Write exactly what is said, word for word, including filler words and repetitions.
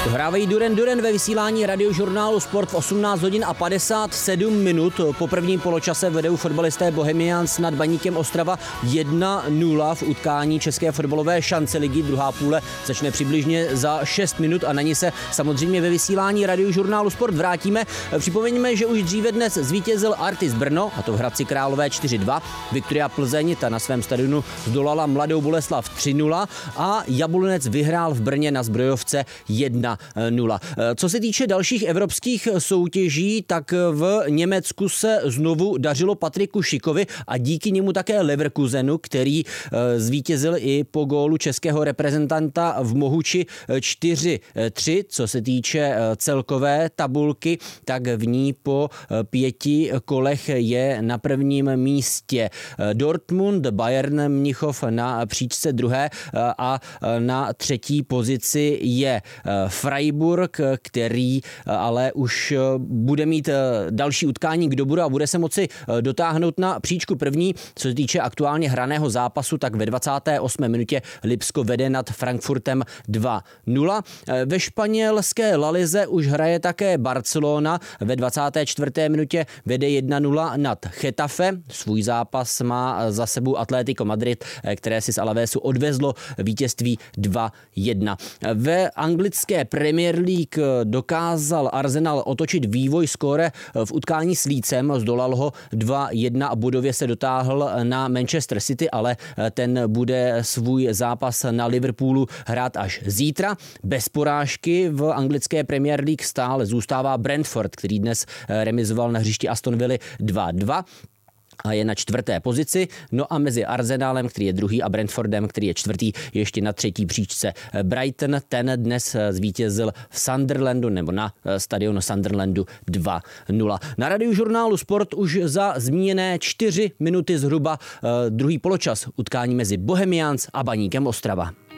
Hrávají Duren Duren ve vysílání radiožurnálu Sport v osmnáct hodin a padesát sedm minut. Po prvním poločase vedou fotbalisté Bohemians nad Baníkem Ostrava jedna nula v utkání české fotbalové šance ligy. Druhá půle začne přibližně za šest minut a na ní se samozřejmě ve vysílání radiožurnálu Sport vrátíme. Připomeňme, že už dříve dnes zvítězil Artis Brno, a to v Hradci Králové čtyři dva. Viktoria Plzeň, ta na svém stadionu zdolala Mladou Boleslav tři nula a Jablonec vyhrál v Brně na Zbrojovce jedna nula. Co se týče dalších evropských soutěží, tak v Německu se znovu dařilo Patriku Šikovi a díky němu také Leverkusenu, který zvítězil i po gólu českého reprezentanta v Mohuči čtyři tři. Co se týče celkové tabulky, tak v ní po pěti kolech je na prvním místě Dortmund, Bayern Mnichov na příčce druhé a na třetí pozici je Freiburg, který ale už bude mít další utkání k dobru a bude se moci dotáhnout na příčku první. Co se týče aktuálně hraného zápasu, tak ve dvacáté osmé minutě Lipsko vede nad Frankfurtem dva nula. Ve španělské La Lize už hraje také Barcelona. Ve dvacáté čtvrté minutě vede jedna nula nad Getafe. Svůj zápas má za sebou Atlético Madrid, které si z Alavésu odvezlo vítězství dva jedna. Ve anglické Premier League dokázal Arsenal otočit vývoj skóre v utkání s Leedsem, zdolal ho dva jedna a bodově se dotáhl na Manchester City, ale ten bude svůj zápas na Liverpoolu hrát až zítra. Bez porážky v anglické Premier League stále zůstává Brentford, který dnes remizoval na hřišti Aston Villy dva dva. A je na čtvrté pozici. No a mezi Arsenálem, který je druhý, a Brentfordem, který je čtvrtý, ještě na třetí příčce Brighton. Ten dnes zvítězil v Sunderlandu nebo na stadionu Sunderlandu dva nula. Na radiožurnálu Sport už za zmíněné čtyři minuty zhruba druhý poločas utkání mezi Bohemians a Baníkem Ostrava.